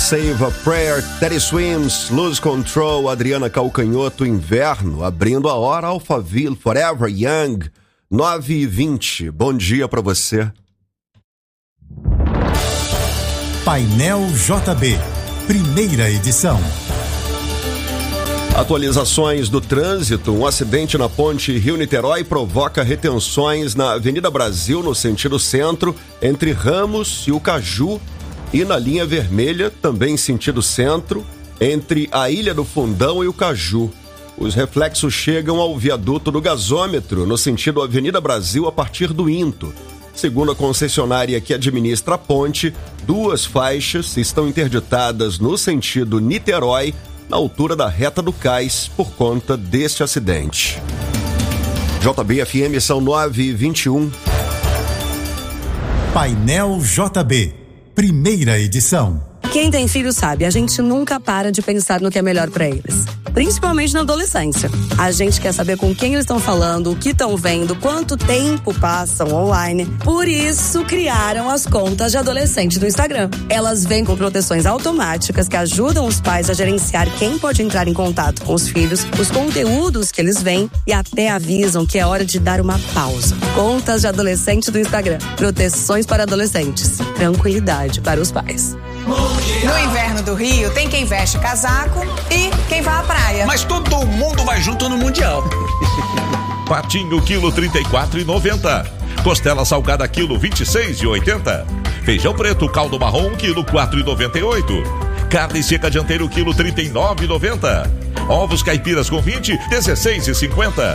Save a Prayer, Teddy Swims, Lose Control, Adriana Calcanhoto, Inverno, abrindo a hora, Alphaville, Forever Young, 9h20. Bom dia pra você. Painel JB, primeira edição. Atualizações do trânsito. Um acidente na ponte Rio-Niterói provoca retenções na Avenida Brasil, no sentido centro, entre Ramos e o Caju, e na linha vermelha, também sentido centro, entre a Ilha do Fundão e o Caju. Os reflexos chegam ao viaduto do gasômetro, no sentido Avenida Brasil, a partir do Into. Segundo a concessionária que administra a ponte, 2 faixas estão interditadas no sentido Niterói, na altura da reta do cais, por conta deste acidente. JB-FM são 9h21. Painel JB, primeira edição. Quem tem filho sabe, a gente nunca para de pensar no que é melhor pra eles. Principalmente na adolescência. A gente quer saber com quem eles estão falando, o que estão vendo, quanto tempo passam online. Por isso, criaram as contas de adolescente do Instagram. Elas vêm com proteções automáticas que ajudam os pais a gerenciar quem pode entrar em contato com os filhos, os conteúdos que eles veem e até avisam que é hora de dar uma pausa. Contas de adolescente do Instagram. Proteções para adolescentes. Tranquilidade para os pais. No inverno do Rio, tem quem veste casaco e quem vai à praia. Mas todo mundo vai junto no Mundial. Patinho, quilo 34,90. Costela salgada, quilo 26,80. Feijão preto, caldo marrom, quilo 4,98. Carne seca dianteiro, quilo 39,90. Ovos caipiras com 20, 16,50.